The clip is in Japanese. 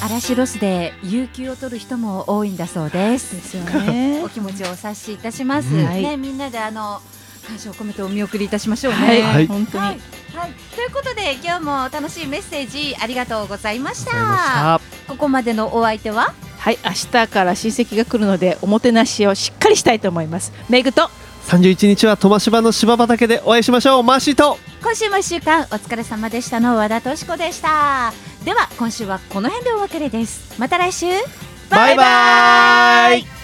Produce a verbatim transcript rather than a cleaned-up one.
嵐ロスで有給を取る人も多いんだそうです。 ですよね。 お気持ちをお察しいたします、 うんね、みんなであの感謝を込めてお見送りいたしましょうね。 はい、 はい、 本当に、 はいはい、ということで今日も楽しいメッセージありがとうございましありがとうございまた。ここまでのお相手ははい、明日から親戚が来るのでおもてなしをしっかりしたいと思います。メグとさんじゅういちにちはトマシバの芝畑でお会いしましょう。マーシーと今週もいっしゅうかんお疲れ様でしたの和田敏子でした。では今週はこの辺でお別れです。また来週。 バイバイ。